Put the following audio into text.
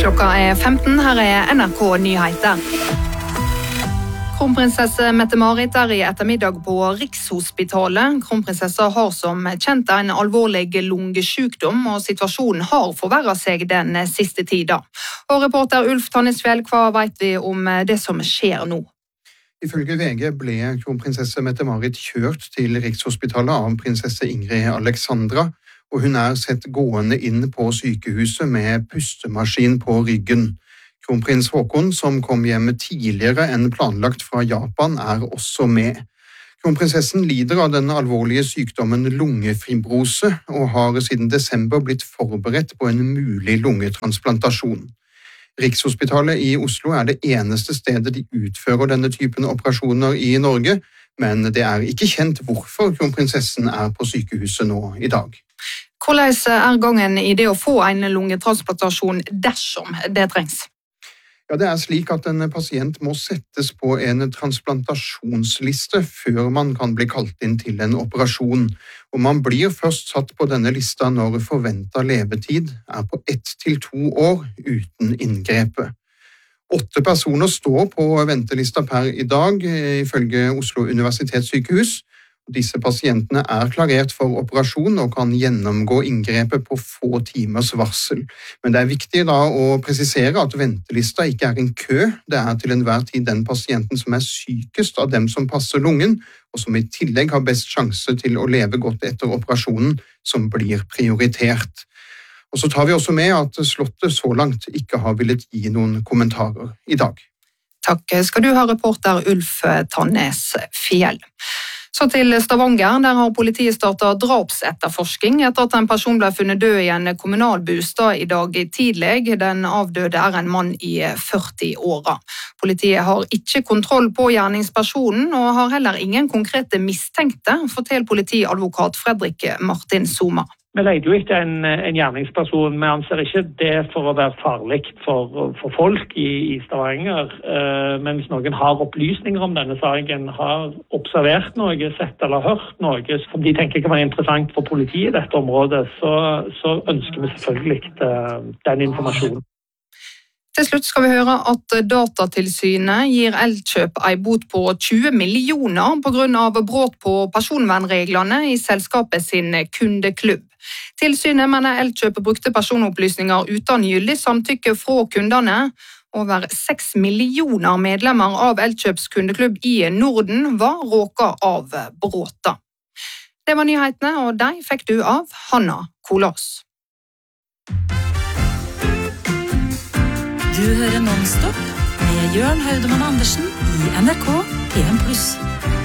Klokka 15, her NRK Nyheter. Kronprinsesse Mette-Marit i ettermiddag på Rikshospitalet. Kronprinsessa har som kjent en alvorlig lungesykdom, og situasjonen har forverret seg den siste tiden. Og reporter Ulf Tannesfjell, hva vet vi om det som skjer nå? Ifølge VG ble kronprinsesse Mette-Marit kjørt til Rikshospitalet av prinsesse Ingrid Alexandra, og hun sett gående inn på sykehuset med pustemaskin på ryggen. Kronprins Haakon, som kom hjem tidligere enn planlagt fra Japan, også med. Kronprinsessen lider av den alvorlige sykdommen lungefibrose, og har siden desember blitt forberedt på en mulig lungetransplantasjon. Rikshospitalet i Oslo det eneste stedet de utfører denne typen operasjoner i Norge, men det ikke kjent hvorfor kronprinsessen på sykehuset nå i dag. Hvordan gangen i det å få en lungetransplantasjon dersom det trengs? Ja, det slik at en pasient må settes på en transplantasjonsliste før man kan bli kalt inn til en operasjon, og man blir først satt på denne lista når forventet levetid på 1 til 2 år uten inngrepet. 8 personer står på ventelista per i dag, ifølge Oslo Universitetssykehus. Disse pasientene klarert for operasjon og kan gjennomgå inngrepet på få timers varsel. Men det viktig da å presisere at ventelista ikke en kø, det til enhver tid den pasienten som sykest av dem som passer lungen, og som i tillegg har best sjanse til å leve godt etter operasjonen, som blir prioritert. Og så tar vi også med at Slottet så langt ikke har villet gi noen kommentarer i dag. Takk skal du ha, reporter Ulf Tannesfjell. Så til Stavanger, der har politiet startet drapsetterforsking etter at en person ble funnet død i en kommunalbostad i dag tidlig. Den avdøde en mann i 40-åra. Politiet har ikke kontroll på gjerningspersonen og har heller ingen konkrete mistenkte, forteller politiadvokat Fredrik Martin Soma. Vi leter jo etter en gjerningsperson, vi anser ikke det for å være farlig for folk i Stavanger. Men hvis noen har opplysninger om denne saken, har observert noe, sett eller hørt noe som de tenker kan være interessant for politiet i dette området, så ønsker vi selvfølgelig den informasjonen. Til slutt skal vi høre at Datatilsynet gir Elkjøp en bot på 20 millioner på grunn av brudd på personvernreglene i selskapet sin kundeklubb. Tilsynet mener Elkjøp brukte personopplysninger uten gyldig samtykke fra kundene. Over 6 millioner medlemmer av Elkjøps kundeklubb i Norden var råket av bråta. Det var nyhetene, og de fikk du av Hanna Kolas. Du hører Non-Stop med Jørn Haudemann Andersen i NRK 1+.